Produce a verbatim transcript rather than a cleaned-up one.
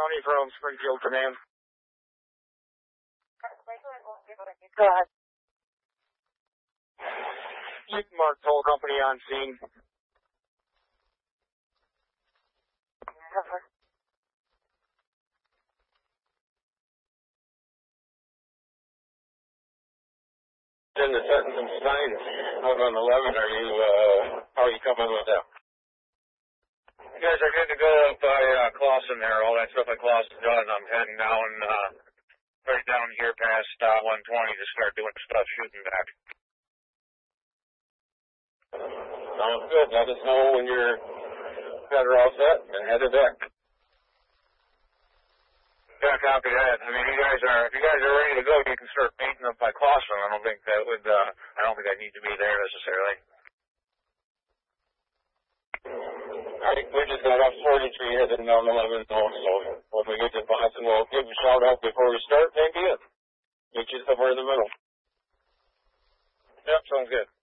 twenty from Springfield Command. Go ahead. You can mark toll company on scene. In the sentence and sign out on eleven, are you, uh, how are you coming with that? You guys are good to go up by uh, Clausen there. All that stuff at Clausen done. I'm heading down, uh, right down here past uh, one twenty to start doing stuff shooting back. Sounds good. Let us know when you're better all set and headed back. Yeah, copy that. I mean, you guys are, if you guys are ready to go, you can start painting up by Clausen. I don't think that would, uh, I don't think I need to be there necessarily. All right, we just got off forty-three heading down eleven, so when we get to Boston, we'll give a shout out before we start, maybe, and meet you somewhere in the middle. Yep, sounds good.